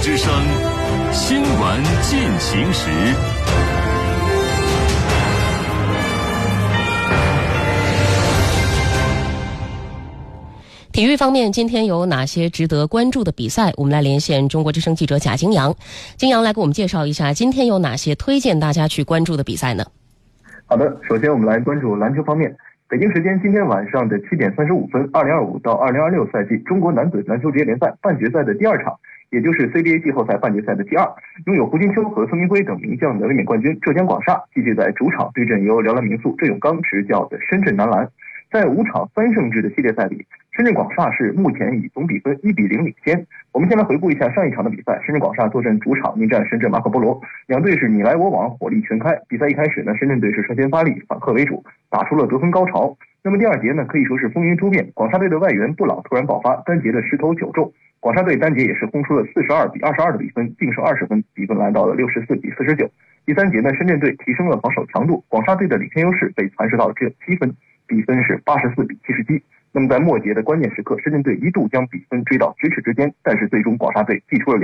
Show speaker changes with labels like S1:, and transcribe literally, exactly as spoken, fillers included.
S1: 之声新闻进行时。
S2: 体育方面，今天有哪些值得关注的比赛？我们来连线中国之声记者贾金阳。金阳来给我们介绍一下，今天有哪些推荐大家去关注的比赛呢？
S3: 好的，首先我们来关注篮球方面。北京时间今天晚上的七点三十五分， 二零二五到二零二六赛季中国男子篮球职业联赛半决赛的第二场，也就是 C B A 季后赛半决赛的第二，拥有胡金秋和孙铭徽等名将的卫冕冠军浙江广厦继续在主场对阵由辽篮民宿郑永刚执教的深圳男篮。在五场三胜制的系列赛里，深圳广厦是目前以总比分一比零领先。我们先来回顾一下上一场的比赛，深圳广厦坐镇主场迎战深圳马可波罗，两队是你来我往，火力全开。比赛一开始呢，深圳队是率先发力，反客为主，打出了得分高潮。那么第二节呢，可以说是风云突变，广厦队的外援布朗突然爆发，单节的十投九中，广厦队单节也是轰出了四十二比二十二的比分，净胜二十分，比分来到了六十四比四十九。第三节呢，深圳队提升了防守强度，广厦队的领先优势被蚕食到只有七分，比分是八十四比七十七。那么在末节的关键时刻，深圳队一度将比分追到咫尺之间，但是最终广厦队祭出了